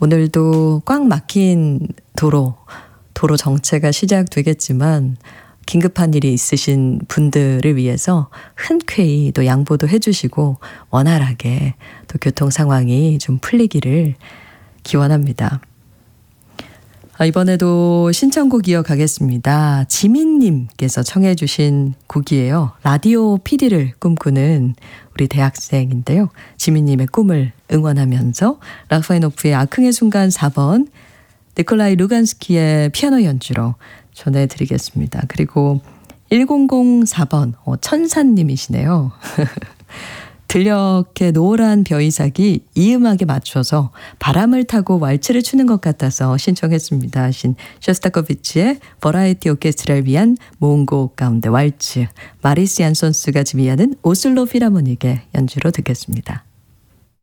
오늘도 꽉 막힌 도로 정체가 시작되겠지만 긴급한 일이 있으신 분들을 위해서 흔쾌히 또 양보도 해주시고 원활하게 또 교통 상황이 좀 풀리기를 기원합니다. 이번에도 신청곡 이어가겠습니다. 지민님께서 청해 주신 곡이에요. 라디오 PD를 꿈꾸는 우리 대학생인데요. 지민님의 꿈을 응원하면서 라흐마니노프의 아흥의 순간 4번, 니콜라이 루간스키의 피아노 연주로 전해드리겠습니다. 그리고 1004번 천사님이시네요. 들녘의 노란 벼이삭이 이 음악에 맞춰서 바람을 타고 왈츠를 추는 것 같아서 신청했습니다 하신 쇼스타코비치의 버라이티 오케스트라를 위한 모음곡 가운데 왈츠, 마리스 얀손스가 지휘하는 오슬로 필하모닉의 연주로 듣겠습니다.